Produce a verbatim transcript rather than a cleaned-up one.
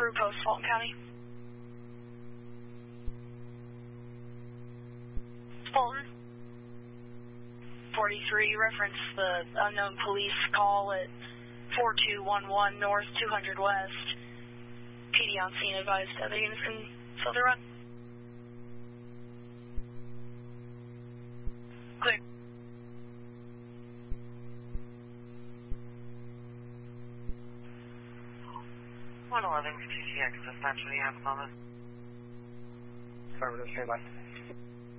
crew post Fulton County. Fulton. forty-three, reference the unknown police call at four two one one North two hundred West. P D on scene advised other units can fill their run. Clear. one eleven T T X dispatch, what do you have at the moment? Affirmative, stand by.